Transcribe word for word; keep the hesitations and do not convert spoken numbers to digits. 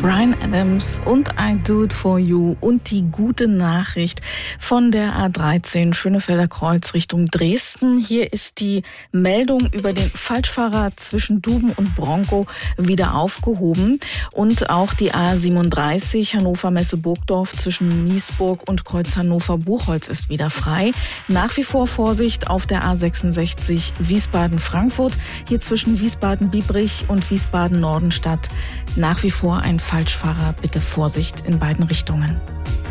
Bryan Adams und I Do It For You und die gute Nachricht von der A dreizehn Schönefelder Kreuz Richtung Dresden. Hier ist die Meldung über den Falschfahrer zwischen Duben und Bronkow wieder aufgehoben und auch die A siebenunddreißig Hannover Messe Burgdorf zwischen Niesburg und Kreuz Hannover Buchholz ist wieder frei. Nach wie vor Vorsicht auf der A sechsundsechzig Wiesbaden-Frankfurt, hier zwischen Wiesbaden-Biebrich und Wiesbaden-Nordenstadt. Nach wie vor ein Falschfahrer, bitte Vorsicht in beiden Richtungen.